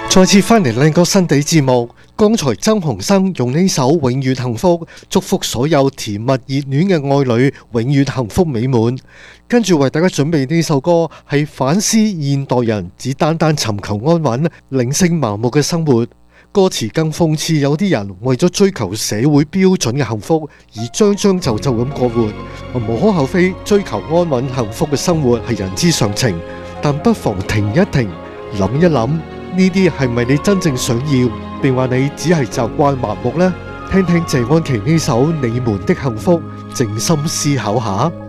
再次返嚟靚歌新地節目，剛才曾鴻生用呢首《永遠幸福》祝福所有甜蜜熱戀嘅愛侶永遠幸福美滿。跟住為大家準備呢首歌係反思現代人只單單尋求安穩、靈性麻木嘅生活。歌詞更諷刺有啲人為咗追求社會標準嘅幸福而將將就就咁過活。無可厚非，追求安穩幸福嘅生活係人之常情，但不妨停一停，諗一諗。呢啲係咪你真正想要，定話你只係習慣麻木呢？聽聽謝安琪呢首《你們的幸福》，靜心思考下。